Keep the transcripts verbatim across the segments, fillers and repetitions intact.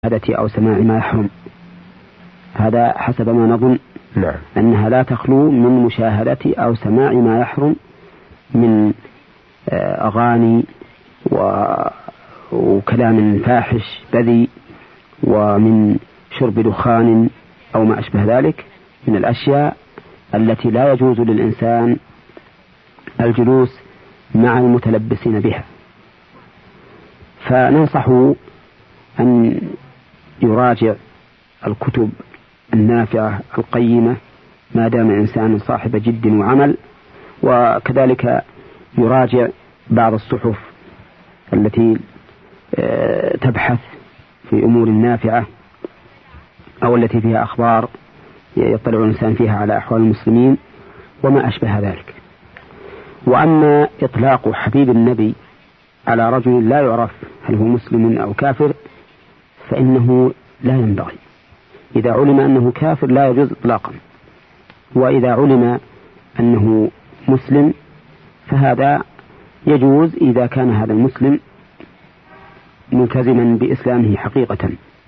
مشاهدة أو سماع ما يحرم. هذا حسب ما نظن. نعم. أنها لا تخلو من مشاهدة أو سماع ما يحرم من أغاني وكلام فاحش بذيء، ومن شرب دخان أو ما أشبه ذلك من الأشياء التي لا يجوز للإنسان الجلوس مع المتلبسين بها. فننصحه أن يراجع الكتب النافعة القيمة ما دام إنسان صاحب جد وعمل، وكذلك يراجع بعض الصحف التي تبحث في أمور نافعة أو التي فيها أخبار يطلع الإنسان فيها على أحوال المسلمين وما أشبه ذلك. وأما إطلاق حبيب النبي على رجل لا يعرف هل هو مسلم أو كافر فإنه لا ينبغي. إذا علم أنه كافر لا يجوز إطلاقا، وإذا علم أنه مسلم فهذا يجوز إذا كان هذا المسلم ملتزما بإسلامه حقيقة،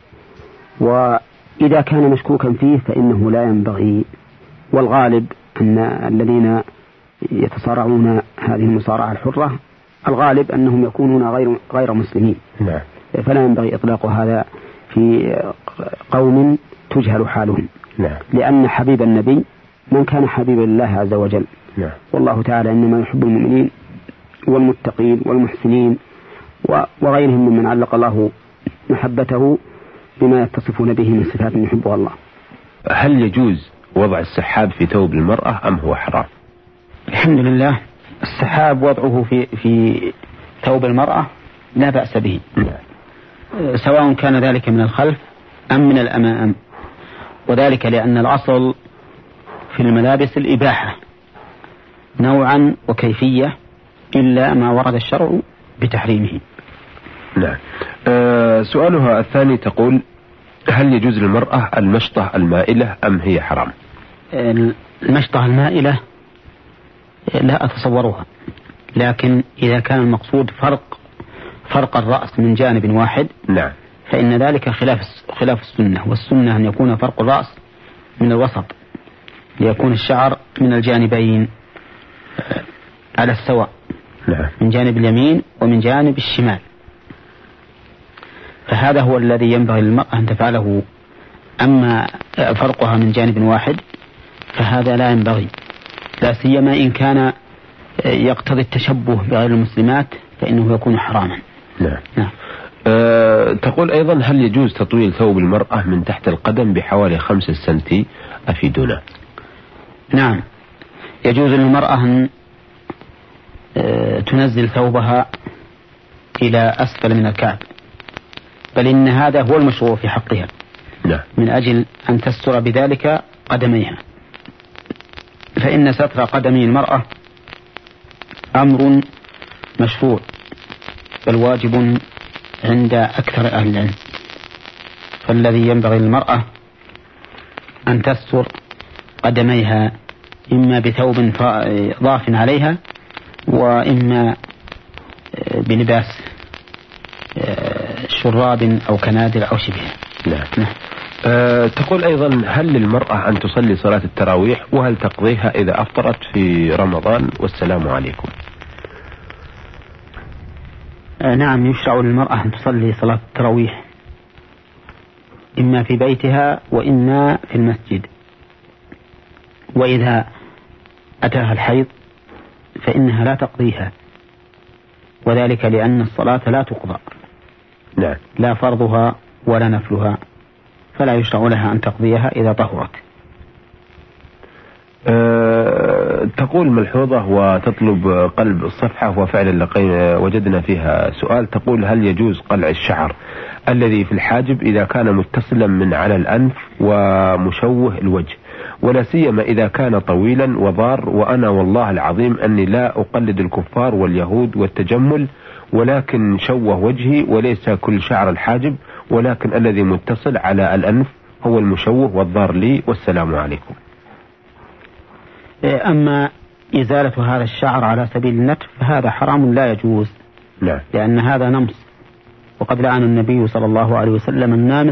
وإذا كان مشكوكا فيه فإنه لا ينبغي. والغالب أن الذين يتصارعون هذه المصارعة الحرة الغالب أنهم يكونون غير غير مسلمين. نعم. فلا ينبغي إطلاق هذا في قوم تجهل حالهم. نعم. لأن حبيب النبي من كان حبيب الله عز وجل. نعم. والله تعالى إنما يحب المؤمنين والمتقين والمحسنين وغيرهم ممن علق الله محبته بما يتصفون به من صفات يحبها الله. هل يجوز وضع السحاب في ثوب المرأة أم هو حرام؟ الحمد لله، السحاب وضعه في في ثوب المرأة لا بأس به. نعم. سواء كان ذلك من الخلف أم من الأمام، وذلك لأن الأصل في الملابس الإباحة نوعا وكيفية إلا ما ورد الشرع بتحريمه. نعم. أه سؤالها الثاني تقول: هل يجوز للمرأة المشطة المائلة أم هي حرام؟ المشطة المائلة لا أتصورها، لكن إذا كان المقصود فرق فرق الرأس من جانب واحد نعم فإن ذلك خلاف خلاف السنة، والسنة أن يكون فرق الرأس من الوسط ليكون الشعر من الجانبين على السواء. نعم. من جانب اليمين ومن جانب الشمال، فهذا هو الذي ينبغي للمرأة أن تفعله. أما فرقها من جانب واحد فهذا لا ينبغي، لا سيما إن كان يقتضي التشبه بغير المسلمات فإنه يكون حراما. نعم. نعم. أه تقول أيضا: هل يجوز تطويل ثوب المرأة من تحت القدم بحوالي خمسة سنتي؟ أفيدونا. نعم، يجوز للمرأة أن تنزل ثوبها إلى أسفل من الكعب، بل إن هذا هو المشروع في حقها. نعم. من أجل أن تستر بذلك قدميها، فإن ستر قدمي المرأة أمر مشروع بل واجب عند أكثر أهل العلم. فالذي ينبغي للمرأة أن تستر قدميها إما بثوب ضاف عليها وإما بلباس شراب أو كنادر أو شبه. نعم. نعم. أه تقول أيضا: هل للمرأة أن تصلي صلاة التراويح، وهل تقضيها إذا أفطرت في رمضان؟ والسلام عليكم. أه نعم، يشرع للمرأة أن تصلي صلاة التراويح إما في بيتها وإما في المسجد، وإذا أتاها الحيض فإنها لا تقضيها، وذلك لأن الصلاة لا تقضى. نعم. لا فرضها ولا نفلها، فلا يشرع لها أن تقضيها إذا طهرت. أه تقول ملحوظة وتطلب قلب الصفحة، وفعلا لقينا وجدنا فيها سؤال. تقول: هل يجوز قلع الشعر الذي في الحاجب إذا كان متصلا من على الأنف ومشوه الوجه، ولا سيما إذا كان طويلا وضار؟ وأنا والله العظيم أني لا أقلد الكفار واليهود والتجمل، ولكن شوه وجهي، وليس كل شعر الحاجب، ولكن الذي متصل على الأنف هو المشوه والضار لي، والسلام عليكم. أما إزالة هذا الشعر على سبيل النتف فهذا حرام لا يجوز. نعم. لأن هذا نمص، وقد لعن النبي صلى الله عليه وسلم النامص